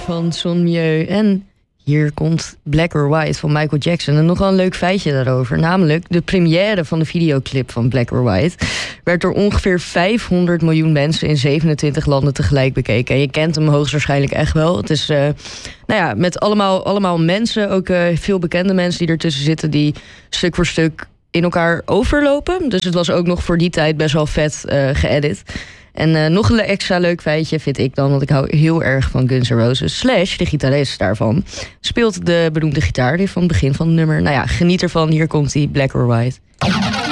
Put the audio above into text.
van Son Mieu. En hier komt Black or White van Michael Jackson. En nogal een leuk feitje daarover. Namelijk de première van de videoclip van Black or White werd door ongeveer 500 miljoen mensen in 27 landen tegelijk bekeken. En je kent hem hoogstwaarschijnlijk echt wel. Het is met allemaal mensen, ook veel bekende mensen die ertussen zitten, die stuk voor stuk in elkaar overlopen. Dus het was ook nog voor die tijd best wel vet geëdit. En nog een extra leuk feitje vind ik dan, want ik hou heel erg van Guns N' Roses. Slash, de gitarist daarvan, speelt de beroemde gitaar die van het begin van het nummer. Nou ja, geniet ervan. Hier komt hij, Black or White.